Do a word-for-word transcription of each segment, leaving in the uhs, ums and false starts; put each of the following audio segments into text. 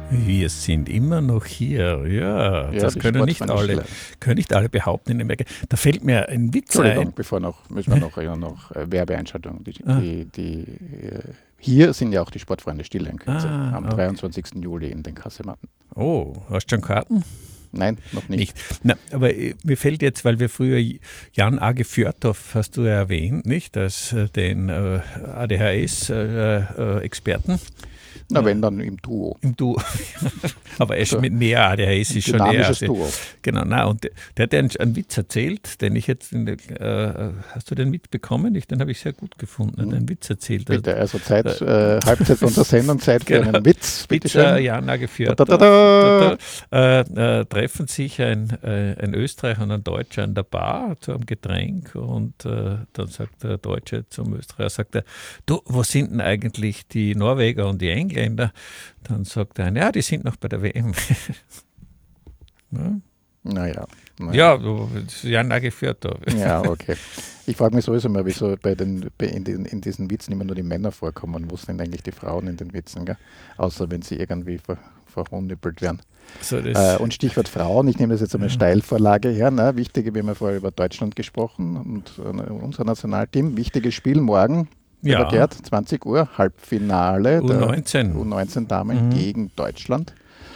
Wir sind immer noch hier. Ja, Ja, das die können nicht alle, Sportfreunde können nicht alle behaupten in Amerika. Da fällt mir ein Witz Entschuldigung, ein. bevor noch, müssen wir noch, ja, noch äh, Werbeeinschaltung. Die, Ah. die, die, äh, hier sind ja auch die Sportfreunde still in Kürze, Ah, am okay. dreiundzwanzigsten Juli in den Kasematten. Oh, hast du schon Karten? Nein, noch nicht. Nicht. Na, aber äh, mir fällt jetzt, weil wir früher Jan Age Fjørtoft, hast du ja erwähnt, nicht, als äh, den äh, A D H S-Experten. Äh, äh, Na, wenn dann im Duo. Im Duo. Aber er ist So. mit näher, A D H S ist schon näher. Dynamisches Also, Duo. genau, na, und der, der hat einen, einen Witz erzählt, den ich jetzt, in der, äh, hast du den mitbekommen? Ich, den habe ich sehr gut gefunden, er hat einen Witz erzählt. Bitte, also Zeit, äh, Halbzeit unserer Sendung, Zeit für Genau. einen Witz. Bitte Witz, äh, schön. Jan Age Da, da, da, Fjørtoft. da. Äh, äh, treffen sich ein, äh, ein Österreicher und ein Deutscher an der Bar zu einem Getränk und äh, dann sagt der Deutsche zum Österreicher, sagt er, du, wo sind denn eigentlich die Norweger und die Engländer? Dann sagt er, ja, die sind noch bei der W M. Ja, Naja. naja. ja, das ist Jan Age Fjørtoft. Ja, okay. Ich frage mich sowieso mal, wieso bei den, bei in, den, in diesen Witzen immer nur die Männer vorkommen. Wo sind eigentlich die Frauen in den Witzen? Gell? Außer wenn sie irgendwie ver, verhunnippelt werden. So, das, Äh, und Stichwort Frauen, ich nehme das jetzt einmal Steilvorlage her. Ne? Wichtige, wir haben ja vorher über Deutschland gesprochen und äh, unser Nationalteam. Wichtiges Spiel morgen, ja, Gerd, zwanzig Uhr, Halbfinale U neunzehn. der U neunzehn Damen Mhm. gegen Deutschland.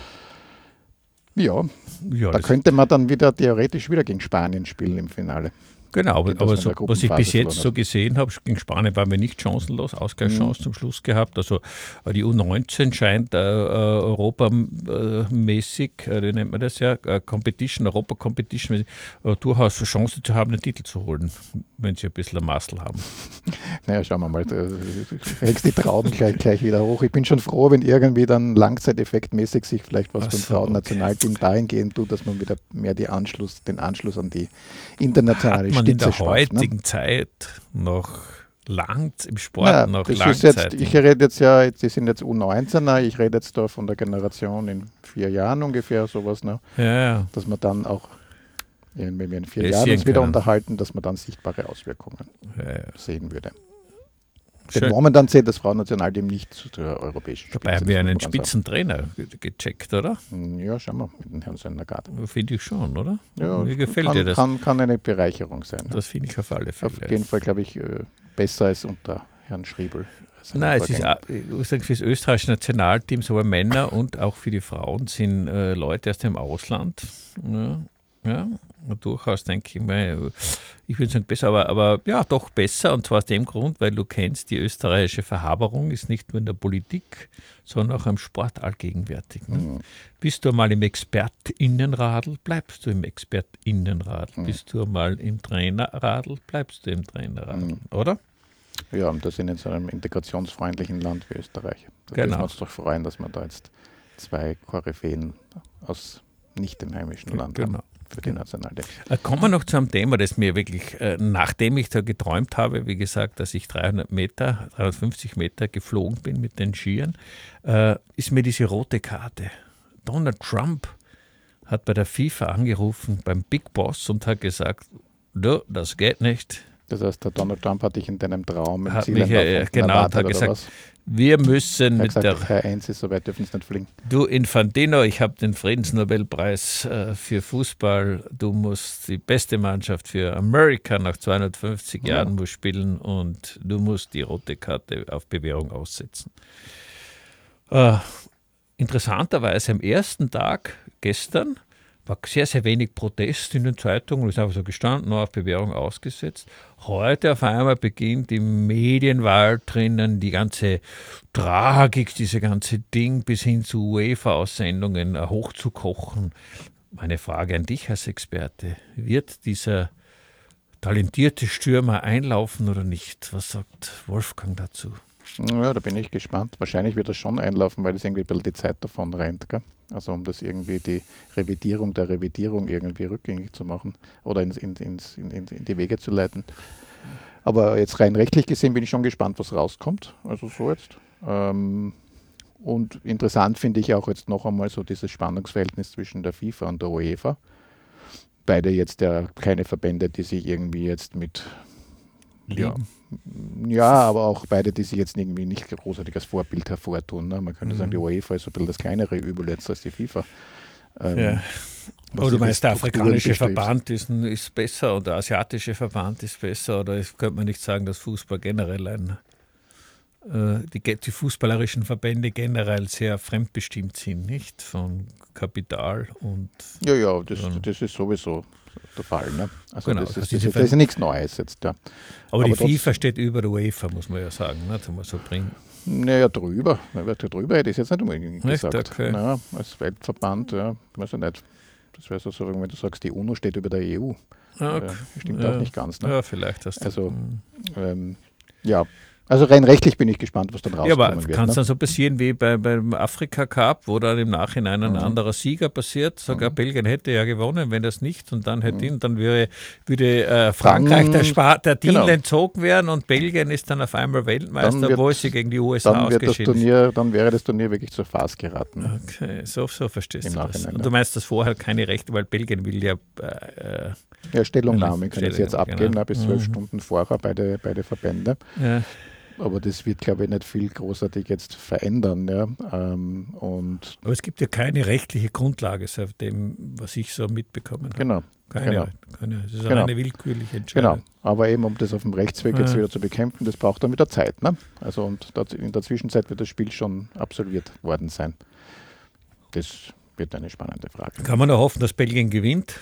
Ja, ja, da das, könnte man dann wieder theoretisch wieder gegen Spanien spielen im Finale. genau, aber, dass aber man in so, der was ich Gruppenphase bis jetzt verloren so hat. gesehen habe, gegen Spanien waren wir nicht chancenlos, Ausgleichschance Mhm. zum Schluss gehabt. Also äh, die U neunzehn scheint äh, äh, europamäßig, äh, wie nennt man das ja, äh, Competition, Europa-Competition, äh, durchaus Chance zu haben, den Titel zu holen, wenn sie ein bisschen ein Muscle haben. Naja, schauen wir mal, du hängst die Trauben gleich, gleich wieder hoch. Ich bin schon froh, wenn irgendwie dann langzeiteffektmäßig sich vielleicht was Ach beim so, Frauennationalteam dahingehend tut, dass man wieder mehr die Anschluss, den Anschluss an die internationale Hat man in Spitze der schafft. Ne? heutigen Zeit noch lang im Sport, Ja, noch das ist jetzt, langzeitig. ich rede jetzt ja, die sind jetzt U neunzehner, ich rede jetzt da von der Generation in vier Jahren ungefähr, sowas, ne? Ja, ja. Dass man dann auch, wenn wir in vier Passieren Jahren uns wieder können. unterhalten, dass man dann sichtbare Auswirkungen Ja, ja. sehen würde. Denn Schön. momentan zählt das Frauennationalteam nicht zu der europäischen Spitze. Dabei haben das wir muss einen man ganz Spitzentrainer ge- gecheckt, oder? sagen. Ja, schauen wir mit dem Herrn Söndergaard. Finde ich schon, oder? Ja, Mir gefällt kann, dir das. Kann, kann eine Bereicherung sein. Das finde ich auf alle Fälle. Auf jeden Fall, glaube ich, äh, besser als unter Herrn Schriebel. seinem Nein, es ist, Vorgänger. auch- ich muss sagen, für das österreichische Nationalteam, sowohl Männer und auch für die Frauen, sind äh, Leute aus dem Ausland. Ja, ja, durchaus denke ich mal, ich würde sagen besser, aber, aber ja, doch besser. Und zwar aus dem Grund, weil du kennst, die österreichische Verhaberung ist nicht nur in der Politik, sondern auch am Sport allgegenwärtig. Ne? Mhm. Bist du mal im ExpertInnenradl, bleibst du im ExpertInnenradl. Mhm. Bist du mal im Trainerradl, bleibst du im Trainerradl, Mhm. oder? Ja, und das in so einem integrationsfreundlichen Land wie Österreich. Da Genau. dürfen wir uns doch freuen, dass wir da jetzt zwei Koryphäen aus nicht dem heimischen Land Genau. haben für die Nationalteam. Äh, Kommen wir noch zu einem Thema, das mir wirklich, äh, nachdem ich da geträumt habe, wie gesagt, dass ich dreihundert Meter, dreihundertfünfzig Meter geflogen bin mit den Skiern, äh, ist mir diese rote Karte. Donald Trump hat bei der FIFA angerufen, beim Big Boss, und hat gesagt, du, das geht nicht. Das heißt, der Donald Trump hat dich in deinem Traum im Hat Ziel mich, äh, genau, und hat gesagt, was? Wir müssen Er hat mit gesagt, der Herr eins ist, so weit dürfen Sie nicht fliegen. Du Infantino, ich habe den Friedensnobelpreis äh, für Fußball. Du musst die beste Mannschaft für Amerika nach zweihundertfünfzig Ja. Jahren muss spielen und du musst die rote Karte auf Bewährung aussetzen. Äh, interessanterweise am ersten Tag gestern war sehr, sehr wenig Protest in den Zeitungen. Es ist einfach so gestanden, nur auf Bewährung ausgesetzt. Heute auf einmal beginnt im Medienwald drinnen die ganze Tragik, diese ganze Ding bis hin zu UEFA-Aussendungen äh, hochzukochen. Meine Frage an dich als Experte, wird dieser talentierte Stürmer einlaufen oder nicht? Was sagt Wolfgang dazu? Ja, da bin ich gespannt. Wahrscheinlich wird er schon einlaufen, weil das irgendwie ein bisschen die Zeit davon rennt. Gell? Also um das irgendwie die Revidierung der Revidierung irgendwie rückgängig zu machen oder ins, ins, ins, in, in, in die Wege zu leiten. Aber jetzt rein rechtlich gesehen bin ich schon gespannt, was rauskommt. Also so jetzt. Ähm, und interessant finde ich auch jetzt noch einmal so dieses Spannungsverhältnis zwischen der FIFA und der UEFA. Beide jetzt ja keine Verbände, die sich irgendwie jetzt mit lieben. Ja. ja, aber auch beide, die sich jetzt irgendwie nicht großartig als Vorbild hervortun. Ne? Man könnte mhm. sagen, die UEFA ist so ein bisschen das kleinere Übel jetzt als die FIFA. Ähm, ja. Aber du meinst, der afrikanische Verband ist, ist besser und der asiatische Verband ist besser, oder könnte man nicht sagen, dass Fußball generell ein, äh, die, die fußballerischen Verbände generell sehr fremdbestimmt sind, nicht? Von Kapital und... Ja, ja, das, das ist sowieso der Fall. Ne? Also genau, das, ist, das, ist, das ist nichts Neues jetzt. Ja. Aber, Aber die FIFA steht über der UEFA, muss man ja sagen, ne? Das muss man so bringen. Naja, drüber. Drüber hätte ich es jetzt nicht unbedingt nicht? gesagt. Okay. Naja, als Weltverband, ja, weiß ich nicht. Das wäre so, so, wenn du sagst, die UNO steht über der E U. Ah, okay. äh, stimmt ja. auch nicht ganz. Ne? Ja, vielleicht hast du. Also, ähm, ja. Also rein rechtlich bin ich gespannt, was dann rauskommen ja, aber wird. Kann es ne? dann so passieren wie bei, beim Afrika Cup, wo dann im Nachhinein ein mhm. anderer Sieger passiert? Sogar mhm. Belgien hätte ja gewonnen, wenn das nicht, und dann hätte mhm. ihn, dann würde, würde äh, Frankreich dann, der, Spa der Titel genau. entzogen werden und Belgien ist dann auf einmal Weltmeister, obwohl sie gegen die U S A dann wird das ausgeschieden Turnier, Dann wäre das Turnier wirklich zur Farce geraten. Okay, so, so verstehst Im du das. Nachhinein, Und du meinst, dass vorher keine Rechte, weil Belgien will ja... Äh, ja, Stellungnahmen können sie jetzt abgeben, genau. bis zwölf mhm. Stunden vorher beide, beide Verbände. Ja. Aber das wird, glaube ich, nicht viel großartig jetzt verändern. Ja. Ähm, und Aber es gibt ja keine rechtliche Grundlage, seit dem, was ich so mitbekommen habe. Genau. Keine, genau. keine, das ist genau. eine willkürliche Entscheidung. Genau. Aber eben, um das auf dem Rechtsweg jetzt ja. wieder zu bekämpfen, das braucht dann wieder Zeit. Ne? Also und in der Zwischenzeit wird das Spiel schon absolviert worden sein. Das wird eine spannende Frage. Kann man auch hoffen, dass Belgien gewinnt?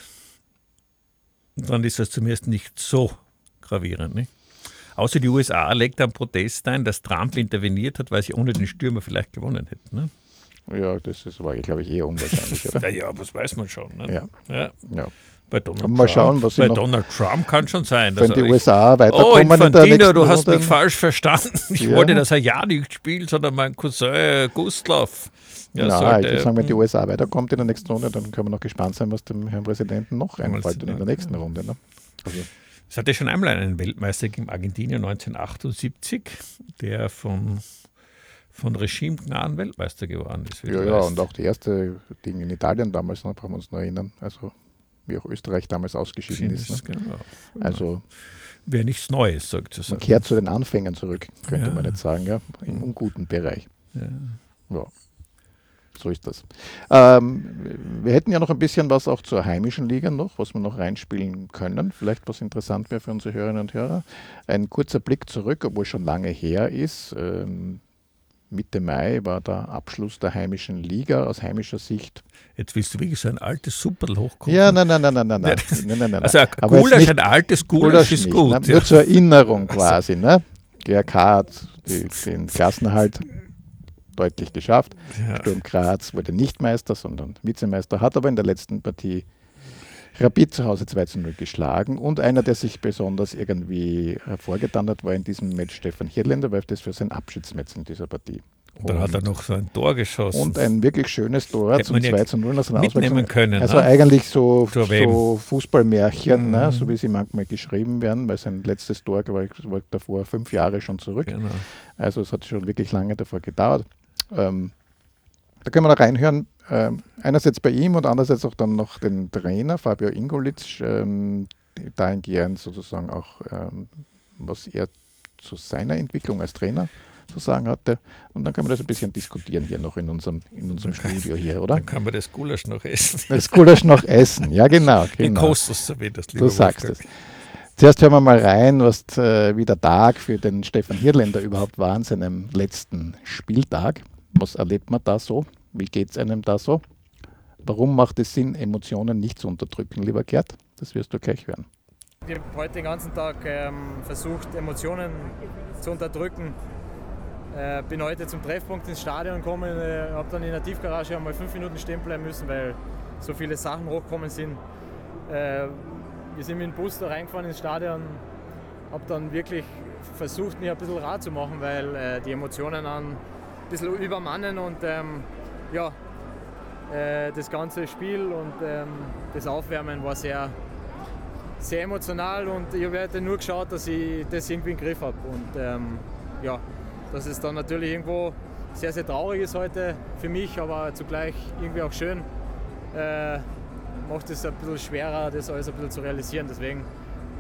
Und dann ist das zumindest nicht so gravierend, nicht? Außer die U S A legt einen Protest ein, dass Trump interveniert hat, weil sie ohne den Stürmer vielleicht gewonnen hätten. Ne? Ja, das ist aber, glaube ich, eher unwahrscheinlich, oder? Ja, ja, das weiß man schon. Ne? Ja. Ja. ja. Bei Donald, mal Trump, schauen, was bei noch, Donald Trump kann schon sein. Wenn dass die er, U S A weiterkommen oh, Infantino, in der du hast Runde. mich falsch verstanden. Ich ja. wollte, dass er ja nicht spielt, sondern mein Cousin Gustav. Ja, Nein, sollte, ich würde sagen, wenn die U S A weiterkommt in der nächsten Runde, dann können wir noch gespannt sein, was dem Herrn Präsidenten noch einfällt in der nächsten Runde. Ne? Also. Es hatte schon einmal einen Weltmeister gegeben, Argentinien neunzehnhundertachtundsiebzig, der von, von Regimegnaden Weltmeister geworden ist. Ja, ja, und auch die erste Ding in Italien damals, ne, brauchen wir uns noch erinnern, also wie auch Österreich damals ausgeschieden ist. Ne? Genau. Also wäre nichts Neues, sagt es. Man kehrt zu den Anfängen zurück, könnte ja. man jetzt sagen, ja, im unguten Bereich. Ja. ja. So ist das. Ähm, wir hätten ja noch ein bisschen was auch zur heimischen Liga noch, was wir noch reinspielen können. Vielleicht was interessant wäre für unsere Hörerinnen und Hörer. Ein kurzer Blick zurück, obwohl schon lange her ist. Ähm, Mitte Mai war der Abschluss der heimischen Liga aus heimischer Sicht. Jetzt willst du wirklich so ein altes Superl hochkommen? Ja, nein, nein, nein, nein, nein. nein, nein, nein, nein. Also ein Aber Gulasch, nicht, ein altes Gulasch, Gulasch ist nicht, gut. Ne? Ja. Nur zur Erinnerung quasi. Ne? G R K hat die, den Klassenerhalt deutlich geschafft. Ja. Sturm Graz wurde nicht Meister, sondern Vizemeister, hat aber in der letzten Partie Rapid zu Hause zwei zu null geschlagen. Und einer, der sich besonders irgendwie hervorgetan hat, war in diesem Match Stefan Hirländer, weil das für sein Abschiedsmatch in dieser Partie. Und dann und, hat er noch so ein Tor geschossen. Und ein wirklich schönes Tor Hätte zum zwei zu null. Also mitnehmen können. Also ne? eigentlich so, so Fußballmärchen, mhm. ne, so wie sie manchmal geschrieben werden, weil sein letztes Tor war, war davor fünf Jahre schon zurück. Genau. Also es hat schon wirklich lange davor gedauert. Ähm, da können wir noch reinhören, ähm, einerseits bei ihm und andererseits auch dann noch den Trainer Fabio Ingolitz, ähm, dahingehend sozusagen auch, ähm, was er zu seiner Entwicklung als Trainer zu sagen hatte. Und dann können wir das ein bisschen diskutieren hier noch in unserem, in unserem Studio hier, oder? Dann kann man das Gulasch noch essen. Das Gulasch noch essen, ja genau. genau. In Kostos zumindest, lieber Du sagst es. Zuerst hören wir mal rein, was äh, wie der Tag für den Stefan Hirländer überhaupt war an seinem letzten Spieltag. Was erlebt man da so? Wie geht es einem da so? Warum macht es Sinn, Emotionen nicht zu unterdrücken, lieber Gerd? Das wirst du gleich hören. Ich habe heute den ganzen Tag ähm, versucht, Emotionen zu unterdrücken. Äh, bin heute zum Treffpunkt ins Stadion gekommen, äh, habe dann in der Tiefgarage einmal fünf Minuten stehen bleiben müssen, weil so viele Sachen hochgekommen sind. Äh, wir sind mit dem Bus da reingefahren ins Stadion, habe dann wirklich versucht, mich ein bisschen rar zu machen, weil äh, die Emotionen an ein bisschen übermannen und ähm, ja, äh, das ganze Spiel und ähm, das Aufwärmen war sehr, sehr emotional und ich habe heute nur geschaut, dass ich das irgendwie im Griff habe und ähm, ja, dass es dann natürlich irgendwo sehr, sehr traurig ist heute für mich, aber zugleich irgendwie auch schön, äh, macht es ein bisschen schwerer, das alles ein bisschen zu realisieren. Deswegen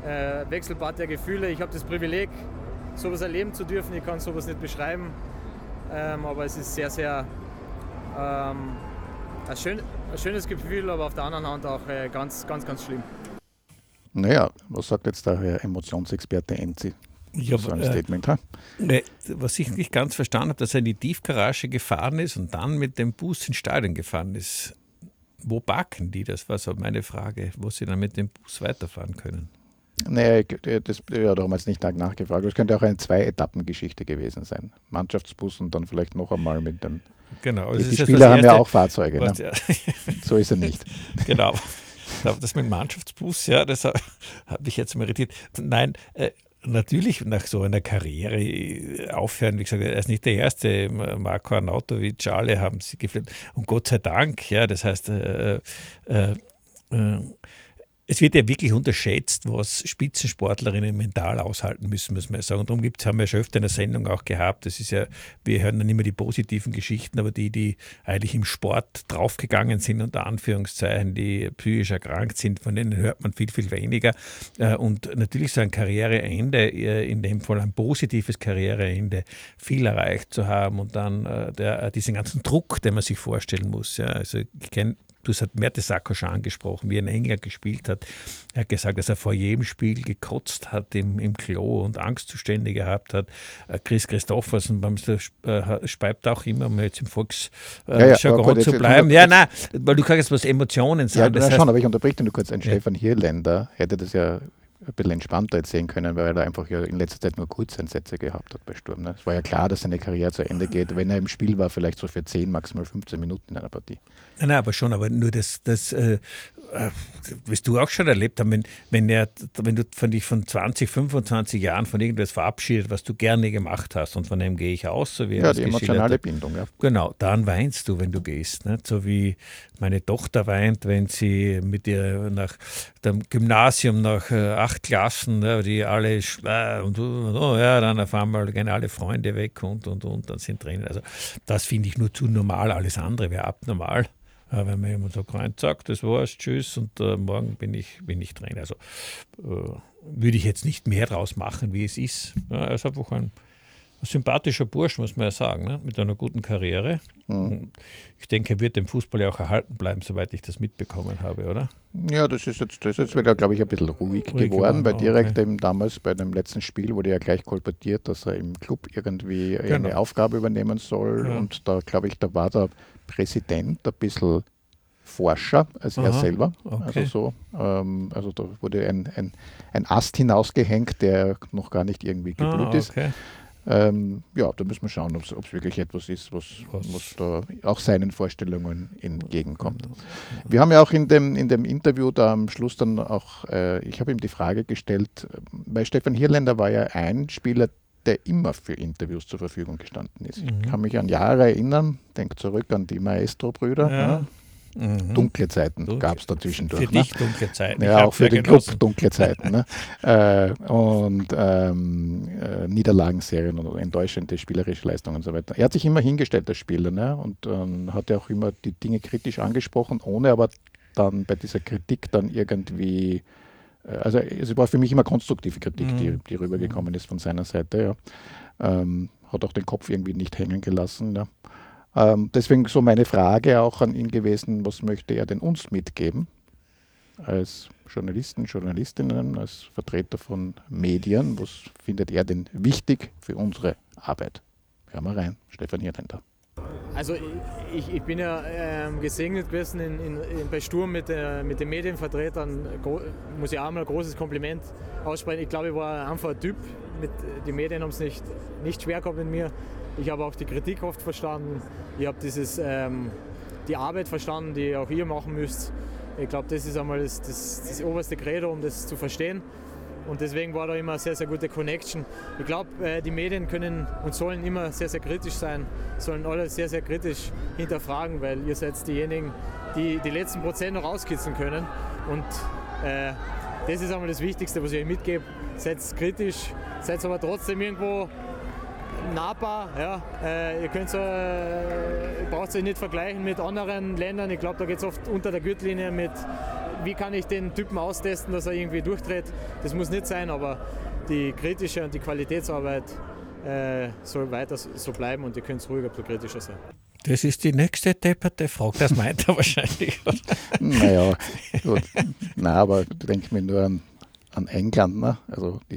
äh, Wechselbad der Gefühle. Ich habe das Privileg, sowas erleben zu dürfen. Ich kann sowas nicht beschreiben, ähm, aber es ist sehr, sehr ähm, ein, schön, ein schönes Gefühl, aber auf der anderen Hand auch äh, ganz, ganz, ganz schlimm. Naja, was sagt jetzt der Herr Emotionsexperte Enzi? Ja, so ein äh, Statement, ha? Ne, was ich nicht ganz verstanden habe, dass er in die Tiefgarage gefahren ist und dann mit dem Bus ins Stadion gefahren ist. Wo parken die? Das war so meine Frage, wo sie dann mit dem Bus weiterfahren können. Nee, das ja, da haben wir jetzt nicht nachgefragt. Das könnte auch eine Zwei-Etappen-Geschichte gewesen sein. Mannschaftsbus und dann vielleicht noch einmal mit dem. Genau. Die, Das die ist Spieler das haben erste, ja auch Fahrzeuge. Ne? Ja. So ist er nicht. Genau. Das mit dem Mannschaftsbus, ja, das hat mich jetzt mal irritiert. Nein, äh, natürlich nach so einer Karriere aufhören, wie gesagt, er ist nicht der Erste, Marko Arnautovic, alle haben sie gefilmt. Und Gott sei Dank, ja, das heißt, äh, äh, äh, es wird ja wirklich unterschätzt, was Spitzensportlerinnen mental aushalten müssen, muss man ja sagen. Und darum gibt's, haben wir ja schon öfter in der Sendung auch gehabt, das ist ja, wir hören dann immer die positiven Geschichten, aber die, die eigentlich im Sport draufgegangen sind, unter Anführungszeichen, die psychisch erkrankt sind, von denen hört man viel, viel weniger. Und natürlich so ein Karriereende, in dem Fall ein positives Karriereende, viel erreicht zu haben und dann der, diesen ganzen Druck, den man sich vorstellen muss. Ja. Also ich kenne Du hast Mertesacker schon angesprochen, wie er in England gespielt hat. Er hat gesagt, dass er vor jedem Spiel gekotzt hat im, im Klo und Angstzustände gehabt hat. Chris Christoffersen beim äh, speibt auch immer, um jetzt im Volksjargon äh, ja, ja, zu bleiben. Ja, nein, weil du kannst was Emotionen sagen. Ja, das heißt, schon, aber ich unterbreche nur kurz. Ein ja. Stefan Hirländer hätte das ja ein bisschen entspannter jetzt sehen können, weil er einfach ja in letzter Zeit nur Kurzeinsätze gehabt hat bei Sturm. Ne? Es war ja klar, dass seine Karriere zu Ende geht, wenn er im Spiel war, vielleicht so für zehn, maximal fünfzehn Minuten in einer Partie. Nein, nein, aber schon, aber nur das, das äh, wirst du auch schon erlebt haben, wenn, wenn, er, wenn du von dich von zwanzig, fünfundzwanzig Jahren von irgendwas verabschiedet, was du gerne gemacht hast und von dem gehe ich aus, so wie ja, die emotionale Bindung, ja. Genau, dann weinst du, wenn du gehst. Nicht? So wie meine Tochter weint, wenn sie mit ihr nach dem Gymnasium, nach äh, acht Klassen, ja, die alle äh, und oh, ja, dann auf einmal gehen alle Freunde weg und und und, dann sind Tränen. Also das finde ich nur zu normal, alles andere wäre abnormal. Ja, wenn mir jemand sagt, rein, zack, das war's, tschüss und äh, morgen bin ich, bin ich drin. Also äh, würde ich jetzt nicht mehr draus machen, wie es ist. Ja, er ist einfach ein, ein sympathischer Bursch, muss man ja sagen, ne? Mit einer guten Karriere. Mhm. Ich denke, er wird dem Fußball ja auch erhalten bleiben, soweit ich das mitbekommen habe, oder? Ja, das ist jetzt, das ist jetzt wieder, glaube ich, ein bisschen ruhig, ruhig geworden, geworden, weil direkt okay. eben damals bei dem letzten Spiel wurde ja gleich kolportiert, dass er im Club irgendwie genau. eine Aufgabe übernehmen soll. Ja. Und da, glaube ich, da war der Präsident ein bisschen forscher als Aha, er selber. Okay. Also so, ähm, also da wurde ein, ein, ein Ast hinausgehängt, der noch gar nicht irgendwie geblüht ah, okay. ist. Ähm, ja, da müssen wir schauen, ob es wirklich etwas ist, was, was da auch seinen Vorstellungen entgegenkommt. Wir haben ja auch in dem, in dem Interview da am Schluss dann auch, äh, ich habe ihm die Frage gestellt, weil Stefan Hirländer war ja ein Spieler, der immer für Interviews zur Verfügung gestanden ist. Mhm. Ich kann mich an Jahre erinnern, denke zurück an die Maestro-Brüder. Ja. Ja. Mhm. Dunkle Zeiten Dunkel. Gab es da zwischendurch. Für ne? dich dunkle Zeiten. Ja, auch für den Club dunkle Zeiten. Ne? äh, und ähm, äh, Niederlagenserien und enttäuschende spielerische Leistungen und so weiter. Er hat sich immer hingestellt als Spieler, ne? Und ähm, hat ja auch immer die Dinge kritisch angesprochen, ohne aber dann bei dieser Kritik dann irgendwie, äh, also es war für mich immer konstruktive Kritik, mhm. die, die rübergekommen ist von seiner Seite. Ja. Ähm, hat auch den Kopf irgendwie nicht hängen gelassen. Ja. Ähm, deswegen so meine Frage auch an ihn gewesen, was möchte er denn uns mitgeben als Journalisten, Journalistinnen, als Vertreter von Medien, was findet er denn wichtig für unsere Arbeit? Hören wir rein, Stefan Hirländer. Also ich, ich bin ja ähm, gesegnet gewesen in, in, in, bei Sturm mit, äh, mit den Medienvertretern, Gro- muss ich auch mal ein großes Kompliment aussprechen. Ich glaube, ich war einfach ein Typ, mit, die Medien haben es nicht, nicht schwer gehabt mit mir. Ich habe auch die Kritik oft verstanden. Ich habe dieses, ähm, die Arbeit verstanden, die auch ihr machen müsst. Ich glaube, das ist einmal das, das, das oberste Credo, um das zu verstehen. Und deswegen war da immer eine sehr, sehr gute Connection. Ich glaube, äh, die Medien können und sollen immer sehr, sehr kritisch sein, sollen alle sehr, sehr kritisch hinterfragen, weil ihr seid diejenigen, die die letzten Prozent noch rauskitzeln können. Und äh, das ist einmal das Wichtigste, was ich euch mitgebe. Seid kritisch, seid aber trotzdem irgendwo nahbar, ja. Äh, ihr könnt so, äh, braucht euch nicht vergleichen mit anderen Ländern. Ich glaube, da geht es oft unter der Gürtellinie mit wie kann ich den Typen austesten, dass er irgendwie durchdreht. Das muss nicht sein, aber die kritische und die Qualitätsarbeit äh, soll weiter so bleiben und ihr könnt ruhig ein bisschen kritischer sein. Das ist die nächste depperte Frage, das meint er wahrscheinlich. Naja, gut. Nein, aber da denke ich mir nur an, an England, ne? Also die,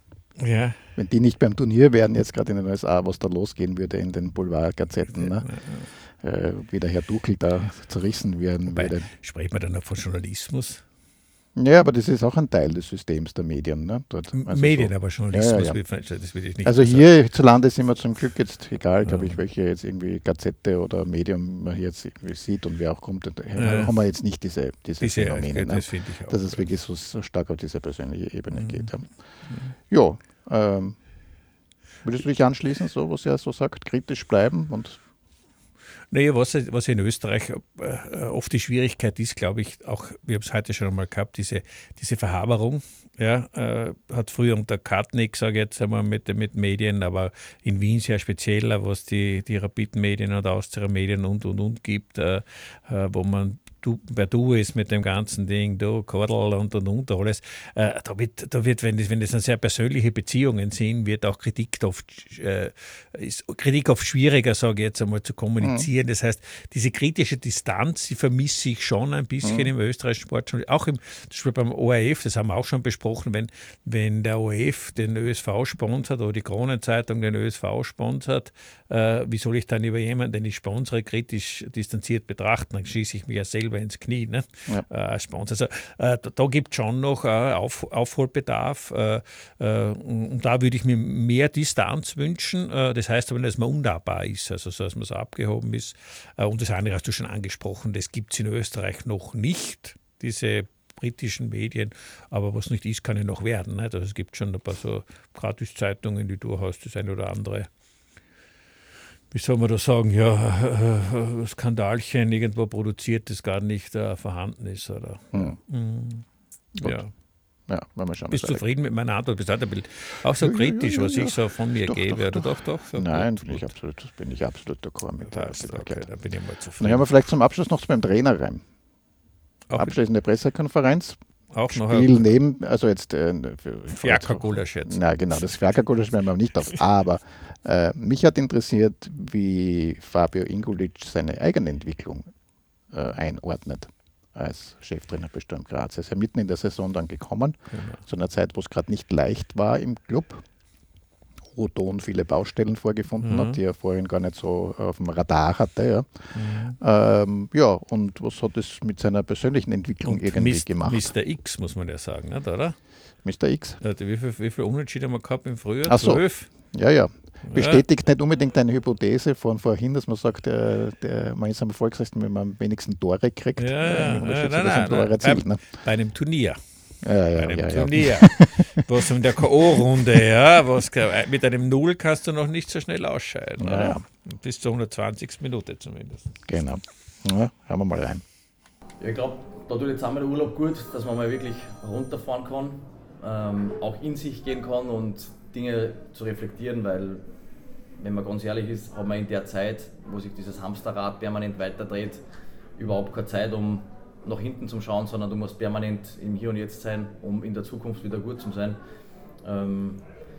ja. Wenn die nicht beim Turnier wären, jetzt gerade in den U S A, was da losgehen würde in den Boulevardgazetten, ne? äh, wie der Herr Dukel da zerrissen werden Wobei, würde. spricht man dann noch von Journalismus? Ja, aber das ist auch ein Teil des Systems der Medien. Ne? Dort, also Medien, so. aber Journalismus, ja, ja, ja. das will ich nicht Also sagen. hierzulande sind wir zum Glück jetzt, egal, glaube ja. ich, welche jetzt irgendwie Gazette oder Medium man hier jetzt irgendwie sieht und wer auch kommt, ja. haben wir jetzt nicht diese, diese, diese Phänomene. Ja, ne? das finde ich auch. Dass es wirklich so, so stark auf diese persönliche Ebene mhm. geht. Ja, ja ähm, würdest du dich anschließen, so was er so sagt, kritisch bleiben und Naja, was, was in Österreich äh, oft die Schwierigkeit ist, glaube ich, auch, wir haben es heute schon einmal gehabt, diese, diese Verhaberung, ja, äh, hat früher unter Kartnick, sage ich jetzt einmal, mit, mit Medien, aber in Wien sehr spezieller, was die, die Rapid-Medien oder Austria-Medien und, und, und gibt, äh, äh, wo man du, bei Du ist mit dem ganzen Ding, du, Kordel und und und alles, äh, da wird, da wird wenn, das, wenn das dann sehr persönliche Beziehungen sind, wird auch Kritik oft, äh, ist Kritik oft schwieriger, sage ich jetzt einmal, zu kommunizieren. Mhm. Das heißt, diese kritische Distanz, die vermisse ich schon ein bisschen mhm. im österreichischen Sport, auch im, zum Beispiel beim O R F, das haben wir auch schon besprochen, wenn, wenn der O R F den Ö S V sponsert oder die Kronenzeitung den Ö S V sponsert, äh, wie soll ich dann über jemanden, den ich sponsere, kritisch distanziert betrachten? Dann schieße ich mich ja selber ins Knie, ne? Ja. Äh, als Sponsor. Also, äh, da da gibt es schon noch äh, Auf, Aufholbedarf äh, äh, und da würde ich mir mehr Distanz wünschen. Äh, das heißt aber nicht, dass man unnahbar ist, also so, dass man so abgehoben ist. Äh, und das andere hast du schon angesprochen, das gibt es in Österreich noch nicht, diese britischen Medien, aber was nicht ist, kann ja noch werden. Nicht? Also es gibt schon ein paar so Gratiszeitungen, die durchaus das eine oder andere, wie soll man da sagen, ja, äh, Skandalchen irgendwo produziert, das gar nicht äh, vorhanden ist. Oder? Hm. Mhm. Ja. Ja, wenn wir schauen, bist du zufrieden mit meiner Antwort? Bist du auch so kritisch, ja, ja, ja, was ich so von mir doch, gebe? Doch, doch, doch. So Nein, gut, bin, ich absolut, bin ich absolut d'accord mit der Passt, okay, da bin ich mal zufrieden. Dann haben wir vielleicht zum Abschluss noch beim Trainer rein. Auch Abschließende Pressekonferenz. Auch noch Spiel neben, also jetzt äh, Fiaker-Gulasch jetzt. Na genau, das Fiaker-Gulasch werden wir nicht auf. Aber äh, mich hat interessiert, wie Fabio Ingulic seine eigene Entwicklung äh, einordnet als Cheftrainer bei Sturm Graz. Er ist ja mitten in der Saison dann gekommen, genau. Zu einer Zeit, wo es gerade nicht leicht war im Club, wo Don viele Baustellen vorgefunden mhm. hat, die er vorhin gar nicht so auf dem Radar hatte. Ja, mhm. ähm, ja und was hat es mit seiner persönlichen Entwicklung und irgendwie Mist, gemacht? Mister X, muss man ja sagen, nicht, oder? Mister X? Wie viel, wie viel Unentschieden haben wir gehabt im Frühjahr? Ach so. Zwölf? Ja, ja. Bestätigt ja. Nicht unbedingt eine Hypothese von vorhin, dass man sagt, der, der, man ist am erfolgreichsten, wenn man am wenigsten Tore kriegt. Ja, ja, äh, ja, nein, nein, Tore erzielt, bei, ne? bei einem Turnier. Ja, ja, bei einem ja, Turnier, ja. was in der K O-Runde, ja, was, mit einem Null kannst du noch nicht so schnell ausscheiden. Ja, ja. Bis zur hundertzwanzigsten Minute zumindest. Genau. Ja, hören wir mal rein. Ja, ich glaube, da tut jetzt einmal der Urlaub gut, dass man mal wirklich runterfahren kann, ähm, auch in sich gehen kann und Dinge zu reflektieren, weil, wenn man ganz ehrlich ist, hat man in der Zeit, wo sich dieses Hamsterrad permanent weiterdreht, überhaupt keine Zeit, um nach hinten zu schauen, sondern du musst permanent im Hier und Jetzt sein, um in der Zukunft wieder gut zu sein. Ähm,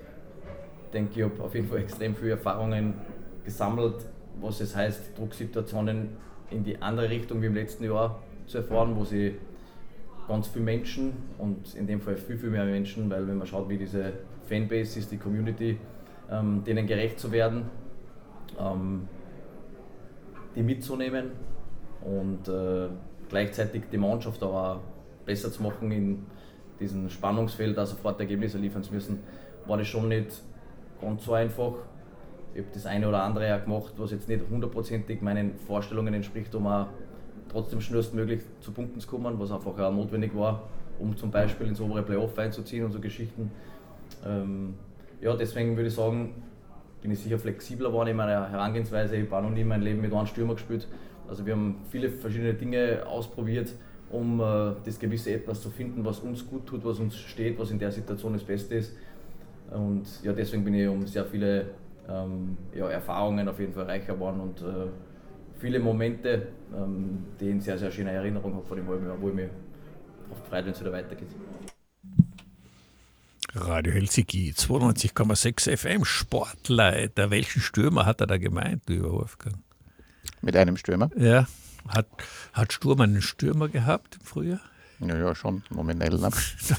ich denke, ich habe auf jeden Fall extrem viele Erfahrungen gesammelt, was es heißt, Drucksituationen in die andere Richtung wie im letzten Jahr zu erfahren, wo sie ganz viele Menschen und in dem Fall viel, viel mehr Menschen, weil wenn man schaut, wie diese Fanbase ist, die Community, ähm, denen gerecht zu werden, ähm, die mitzunehmen und äh, gleichzeitig die Mannschaft aber besser zu machen in diesem Spannungsfeld, da sofort Ergebnisse liefern zu müssen, war das schon nicht ganz so einfach. Ich habe das eine oder andere ja gemacht, was jetzt nicht hundertprozentig meinen Vorstellungen entspricht, um auch trotzdem schnellstmöglich zu Punkten zu kommen, was einfach auch notwendig war, um zum Beispiel ins obere Playoff einzuziehen und so Geschichten. Ähm, ja, deswegen würde ich sagen, bin ich sicher flexibler geworden in meiner Herangehensweise. Ich habe auch noch nie mein Leben mit einem Stürmer gespielt. Also wir haben viele verschiedene Dinge ausprobiert, um äh, das gewisse Etwas zu finden, was uns gut tut, was uns steht, was in der Situation das Beste ist. Und ja, deswegen bin ich um sehr viele ähm, ja, Erfahrungen auf jeden Fall reicher geworden und äh, viele Momente, ähm, die ich in sehr, sehr schöner Erinnerung habe von dem halben Jahr, wo ich mich drauf freut, wenn es wieder weitergeht. Radio Helsinki, zweiundneunzig Komma sechs F M, Sportleiter. Welchen Stürmer hat er da gemeint, lieber Wolfgang? Mit einem Stürmer? Ja. Hat, hat Sturm einen Stürmer gehabt im Frühjahr? Ja, ja, schon nominell. Ne?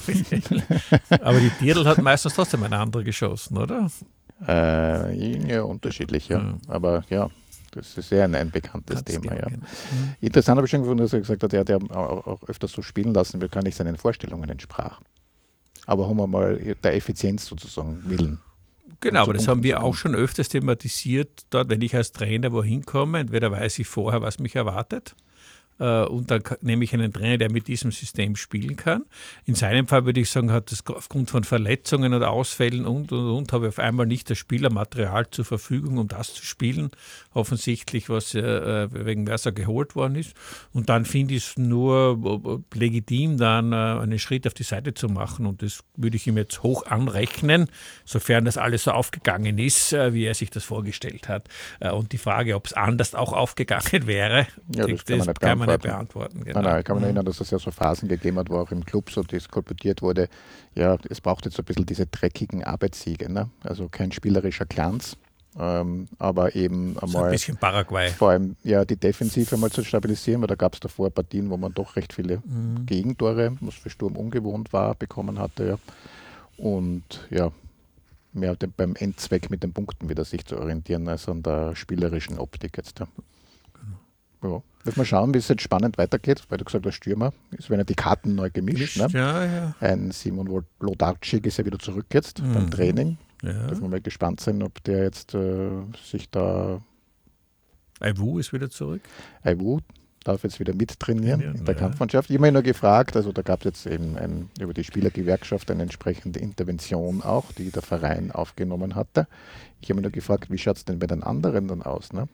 Aber die Dirl hat meistens trotzdem eine andere geschossen, oder? Äh, ja, unterschiedlich, ja. Mhm. Aber ja, das ist sehr ein, ein bekanntes Kannst Thema. Ja. Mhm. Interessant habe ich schon gefunden, dass er gesagt hat, er hat ja auch, auch öfters so spielen lassen, weil gar nicht seinen Vorstellungen entsprach. Aber haben wir mal der Effizienz sozusagen willen. Genau, aber das haben wir auch schon öfters thematisiert, dort, wenn ich als Trainer wohin komme, entweder weiß ich vorher, was mich erwartet, äh, und dann nehme ich einen Trainer, der mit diesem System spielen kann. In seinem Fall würde ich sagen, hat das aufgrund von Verletzungen oder Ausfällen und, und, und, habe ich auf einmal nicht das Spielermaterial zur Verfügung, um das zu spielen, offensichtlich, was äh, wegen Versa geholt worden ist. Und dann finde ich es nur äh, legitim, dann äh, einen Schritt auf die Seite zu machen, und das würde ich ihm jetzt hoch anrechnen, sofern das alles so aufgegangen ist, äh, wie er sich das vorgestellt hat. Äh, und die Frage, ob es anders auch aufgegangen wäre, ja, das, das kann man nicht beantworten. Nicht beantworten genau. Nein, nein, ich kann mich erinnern, dass es ja so Phasen gegeben hat, wo auch im Club so diskutiert wurde, ja, es braucht jetzt so ein bisschen diese dreckigen Arbeitssiege, ne? Also kein spielerischer Glanz, ähm, aber eben einmal so ein bisschen Paraguay. Vor allem ja die Defensive mal zu stabilisieren, weil da gab es davor Partien, wo man doch recht viele mhm. Gegentore, was für Sturm ungewohnt war, bekommen hatte. Ja. Und ja, mehr beim Endzweck mit den Punkten wieder sich zu orientieren, als an der spielerischen Optik jetzt. Ja. Ja. Müssen wir schauen, wie es jetzt spannend weitergeht, weil du gesagt hast, Stürmer, es werden ja die Karten neu gemischt. Gemischt, ne? ja, ja. Ein Simon Włodarczyk ist ja wieder zurück jetzt mhm. beim Training. Ja. Dürfen wir mal gespannt sein, ob der jetzt äh, sich da... Aiwu ist wieder zurück. Aiwu darf jetzt wieder mittrainieren ja, in der ja. Kampfmannschaft. Ich habe mich nur gefragt, also da gab es jetzt eben ein, über die Spielergewerkschaft eine entsprechende Intervention auch, die der Verein aufgenommen hatte. Ich habe mich nur gefragt, wie schaut es denn bei den anderen dann aus, ne?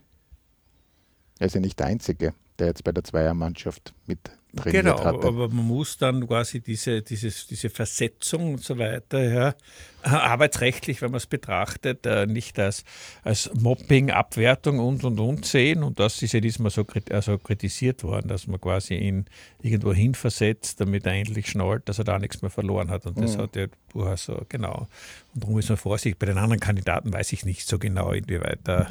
Er ist ja nicht der Einzige, der jetzt bei der Zweiermannschaft mit trainiert genau, hatte. Genau, aber man muss dann quasi diese, dieses, diese Versetzung und so weiter, ja, arbeitsrechtlich, wenn man es betrachtet, nicht als, als Mobbing, Abwertung und, und, und sehen. Und das ist ja diesmal so also kritisiert worden, dass man quasi ihn irgendwo hin versetzt, damit er endlich schnallt, dass er da nichts mehr verloren hat. Und das mhm. hat ja Buha so, genau. Und darum ist man vorsichtig. Bei den anderen Kandidaten weiß ich nicht so genau, inwieweit da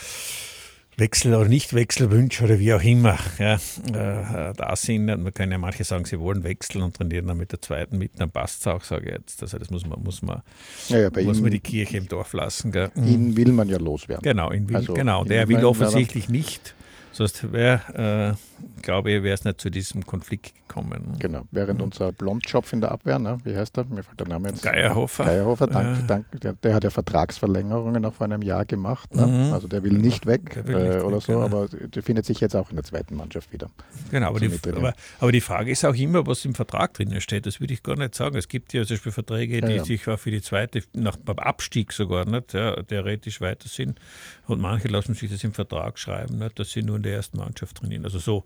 Wechsel- oder Nicht-Wechselwünsche oder wie auch immer ja, äh, da sind. Man kann ja manche sagen, sie wollen wechseln und trainieren dann mit der zweiten mit, dann passt es auch, sage ich jetzt. Also das muss man, muss man, ja, ja, muss ihm, man die Kirche im Dorf lassen. Gell? Ihn will man ja loswerden. Genau, ihn will, also, genau. Der will offensichtlich nicht. Sonst wäre, äh, glaube ich, wäre es nicht zu diesem Konflikt gekommen. Genau, während mhm. unser Blondschopf in der Abwehr, ne, wie heißt er? Mir fällt der Name jetzt. Geierhofer. Geierhofer, danke, äh. danke. Der, der hat ja Vertragsverlängerungen nach vor einem Jahr gemacht. Ne? Mhm. Also der will nicht weg will äh, nicht oder weg, so, genau. Aber der findet sich jetzt auch in der zweiten Mannschaft wieder. Genau, aber die, aber, aber die Frage ist auch immer, was im Vertrag drinnen steht. Das würde ich gar nicht sagen. Es gibt ja zum Beispiel Verträge, die ja, ja. sich auch für die zweite, nach, beim Abstieg sogar, nicht, ja, theoretisch weiter sind. Und manche lassen sich das im Vertrag schreiben, nicht, dass sie nur in der ersten Mannschaft trainieren. Also so,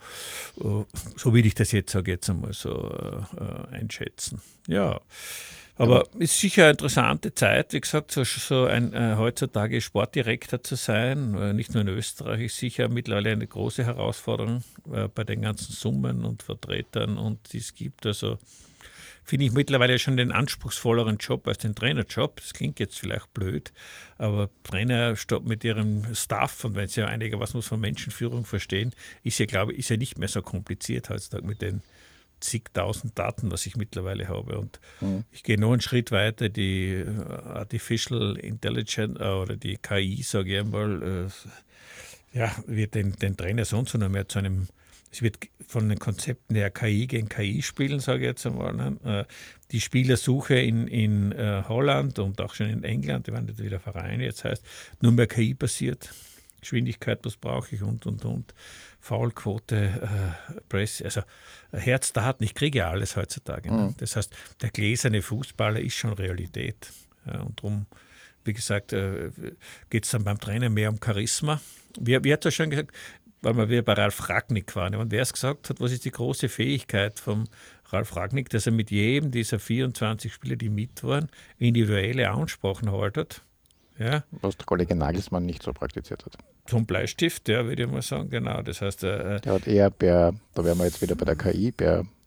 so will ich das jetzt, sage jetzt einmal so äh, einschätzen. Ja, aber es ist sicher eine interessante Zeit, wie gesagt, so, so ein äh, heutzutage Sportdirektor zu sein, äh, nicht nur in Österreich, ist sicher mittlerweile eine große Herausforderung äh, bei den ganzen Summen und Vertretern, und die es gibt. Also finde ich mittlerweile schon den anspruchsvolleren Job als den Trainerjob. Das klingt jetzt vielleicht blöd, aber Trainer mit ihrem Staff, und wenn sie ja einigermaßen was von Menschenführung verstehen, ist ja, glaube ich, ist ja nicht mehr so kompliziert heutzutage mit den zigtausend Daten, was ich mittlerweile habe. Und mhm. ich gehe noch einen Schritt weiter, die Artificial Intelligence oder die K I, sage ich einmal, äh, ja, wird den, den Trainer sonst noch mehr zu einem, es wird von den Konzepten der K I gegen K I spielen, sage ich jetzt einmal. Ne? Die Spielersuche in, in uh, Holland und auch schon in England, die waren jetzt wieder Vereine, jetzt heißt nur mehr K I-basiert. Geschwindigkeit, was brauche ich und, und, und. Foulquote, äh, Press, also Herzdaten, ich kriege ja alles heutzutage. Ne? Mhm. Das heißt, der gläserne Fußballer ist schon Realität. Ja, und darum, wie gesagt, äh, geht es dann beim Trainer mehr um Charisma. Wie, wie hat er schon gesagt, weil wir wieder bei Ralf Rangnick waren. Und wer es gesagt hat, was ist die große Fähigkeit von Ralf Rangnick, dass er mit jedem dieser vierundzwanzig Spieler, die mit waren, individuelle Ansprachen haltet. Ja. Was der Kollege Nagelsmann nicht so praktiziert hat. Zum Bleistift, ja, würde ich mal sagen, genau. Das heißt, äh, der hat eher, per, da wären wir jetzt wieder bei der K I, per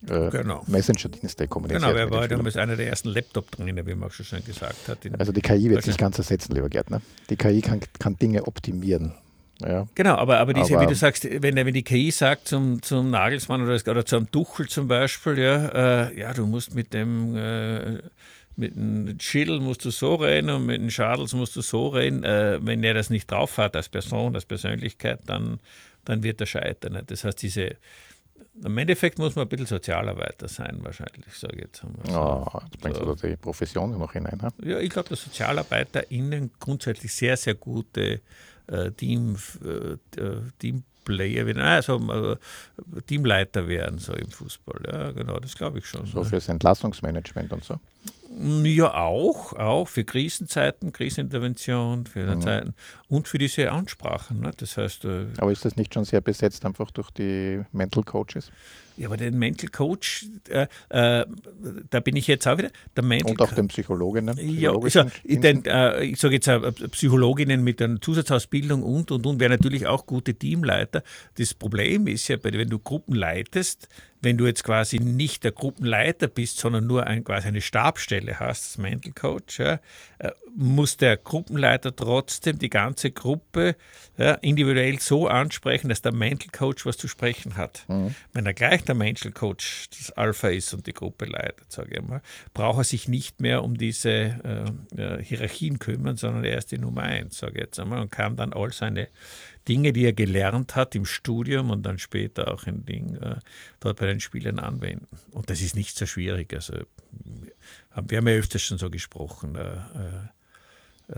äh, genau. Messenger-Dienste kommuniziert. Genau, er war damals einer der ersten Laptop-Trainer, wie man auch schon gesagt hat. Also die K I wird sich ganz ersetzen, lieber Gärtner. Die K I kann, kann Dinge optimieren. Ja. Genau, aber, aber diese, aber wie du sagst, wenn, wenn die K I sagt zum, zum Nagelsmann oder, oder zum Tuchel zum Beispiel, ja, äh, ja, du musst mit dem äh, mit dem Schiedl musst du so reden und mit dem Schadels musst du so reden, äh, wenn er das nicht drauf hat als Person, als Persönlichkeit, dann, dann wird er scheitern. Ne? Das heißt, diese im Endeffekt muss man ein bisschen Sozialarbeiter sein, wahrscheinlich, sage ich jetzt einmal. So. Oh, jetzt bringst so. du die Profession noch hinein. Ha? Ja, ich glaube, dass SozialarbeiterInnen grundsätzlich sehr, sehr gute äh, Team, äh, Teamplayer werden, also äh, Teamleiter werden, so im Fußball. Ja, genau, das glaube ich schon. So fürs Entlassungsmanagement und so? Ja, auch, auch für Krisenzeiten, Krisenintervention, für mhm. Zeiten und für diese Ansprachen. Ne? Das heißt, äh, aber ist das nicht schon sehr besetzt, einfach durch die Mental Coaches? Ja, aber den Mental Coach, äh, äh, da bin ich jetzt auch wieder. Der Mental und auch den Psychologinnen. Ja, also, den, äh, ich sage jetzt äh, Psychologinnen mit einer Zusatzausbildung und und und wären natürlich auch gute Teamleiter. Das Problem ist ja, wenn du Gruppen leitest, wenn du jetzt quasi nicht der Gruppenleiter bist, sondern nur ein, quasi eine Stabsstelle hast, das Mental Coach, ja, muss der Gruppenleiter trotzdem die ganze Gruppe ja, individuell so ansprechen, dass der Mental Coach was zu sprechen hat. Mhm. Wenn er gleich der Mental Coach das Alpha ist und die Gruppe leitet, sage ich mal, braucht er sich nicht mehr um diese äh, Hierarchien kümmern, sondern er ist die Nummer eins, sage ich jetzt einmal, und kann dann all seine Dinge, die er gelernt hat im Studium und dann später auch in Ding, äh, dort bei den Spielern anwenden. Und das ist nicht so schwierig. Also, wir haben ja öfters schon so gesprochen, äh, äh,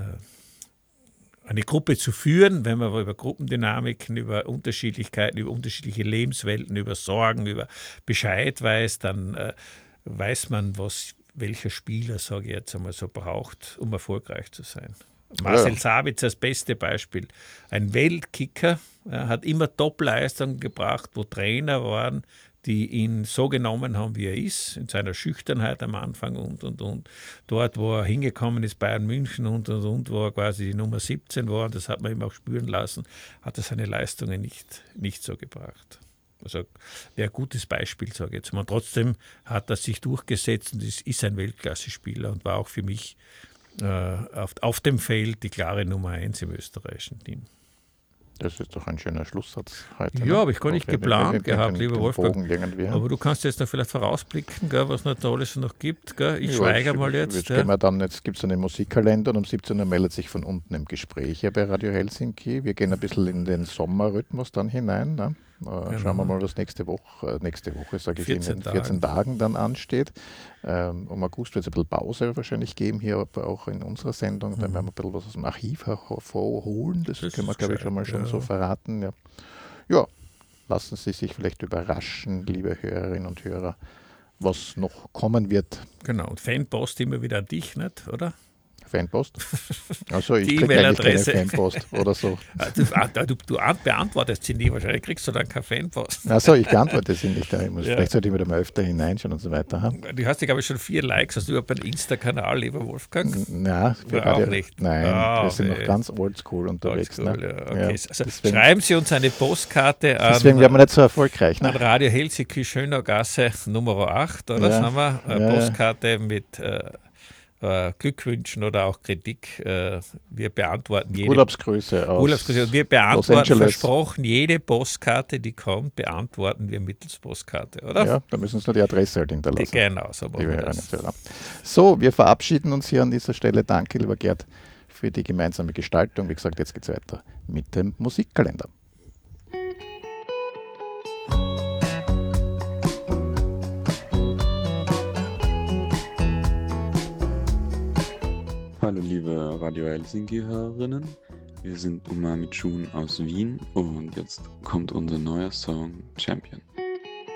eine Gruppe zu führen, wenn man über Gruppendynamiken, über Unterschiedlichkeiten, über unterschiedliche Lebenswelten, über Sorgen, über Bescheid weiß, dann äh, weiß man, was welcher Spieler, sage ich jetzt einmal so, braucht, um erfolgreich zu sein. Marcel Sabitzer das beste Beispiel. Ein Weltkicker, ja, hat immer Top-Leistungen gebracht, wo Trainer waren, die ihn so genommen haben, wie er ist, in seiner Schüchternheit am Anfang und, und, und. Dort, wo er hingekommen ist, Bayern München und, und, und, wo er quasi die Nummer siebzehn war, das hat man ihm auch spüren lassen, hat er seine Leistungen nicht, nicht so gebracht. Also wäre ein gutes Beispiel, sage ich jetzt mal. Trotzdem hat er sich durchgesetzt und ist, ist ein Weltklasse-Spieler und war auch für mich Auf, auf dem Feld die klare Nummer eins im österreichischen Team. Das ist doch ein schöner Schlusssatz heute. Ja, ne? aber ich gar nicht geplant gehabt, lieber Wolfgang. Aber du kannst jetzt noch vielleicht vorausblicken, gell, was noch Tolles noch gibt. Gell? Ich ja, schweige ich, mal jetzt. Jetzt, ja. wir dann, jetzt gibt es einen Musikkalender und um siebzehn Uhr meldet sich von unten im Gespräch hier bei Radio Helsinki. Wir gehen ein bisschen in den Sommerrhythmus dann hinein. Ne? Genau. Schauen wir mal, was nächste Woche, nächste Woche, sage ich, in vierzehn Tagen dann ansteht. Ähm, um August wird es ein bisschen Pause wahrscheinlich geben, hier aber auch in unserer Sendung. Mhm. Dann werden wir ein bisschen was aus dem Archiv hervorholen. Das, das können wir, glaube ich, schon mal schon ja. so verraten. Ja. ja, lassen Sie sich vielleicht überraschen, liebe Hörerinnen und Hörer, was noch kommen wird. Genau, und Fanpost immer wieder an dich, nicht, oder? Fanpost? Also ich kriege eigentlich keine Fanpost oder so. Du, du, du beantwortest sie nie, wahrscheinlich kriegst du dann keine Fanpost. Achso, ich beantworte sie nicht. Ich muss, ja. Vielleicht sollte ich wieder mal öfter hineinschauen und so weiter. Ha? Du hast ja, glaube ich, schon vier Likes. Hast du überhaupt einen Insta-Kanal, lieber Wolfgang? Na, für auch Radio, nicht. Nein, oh, wir sind nee. noch ganz oldschool unterwegs. Oldschool, ne? ja, okay. ja, also deswegen, schreiben Sie uns eine Postkarte an. Deswegen werden wir nicht so erfolgreich. Ne? An Radio Helsinki, Schönaugasse Nummer acht, oder? Ja. Sagen wir? Eine ja, Postkarte mit äh, äh, Glückwünschen oder auch Kritik. Äh, wir beantworten jede Urlaubsgrüße aus Urlaubsgrüße. Wir beantworten versprochen jede Postkarte, die kommt, beantworten wir mittels Postkarte, oder? Ja, da müssen Sie nur die Adresse halt hinterlassen. Die, genau, so machen wir das. So, wir verabschieden uns hier an dieser Stelle. Danke, lieber Gerd, für die gemeinsame Gestaltung. Wie gesagt, jetzt geht es weiter mit dem Musikkalender. Hallo liebe Radio Helsinki-Hörerinnen, wir sind Umami Chun aus Wien und jetzt kommt unser neuer Song Champion.